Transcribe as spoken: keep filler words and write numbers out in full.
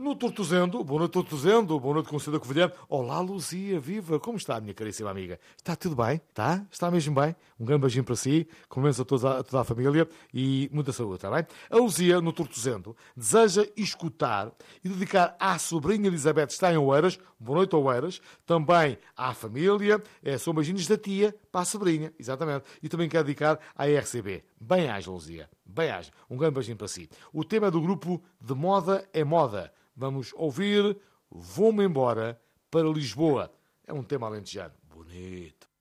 No Tortozendo, boa noite Tortozendo, boa noite Conselho da Covilhã. Olá Luzia, viva, como está minha caríssima amiga? Está tudo bem? Está? Está mesmo bem? Um grande beijinho para si, cumprimentos a toda, a toda a família e muita saúde, está bem? A Luzia, no Tortozendo, deseja escutar e dedicar à sobrinha Elizabeth, que está em Oeiras, boa noite Oeiras, também à família, é, são beijinhos da tia para a sobrinha, exatamente, e também quero dedicar à R C B. Bem-aja Luzia, bem-aja, um grande beijinho para si. O tema é do grupo De Moda é Moda. Vamos ouvir Vou-me embora para Lisboa. É um tema alentejano. Bonito.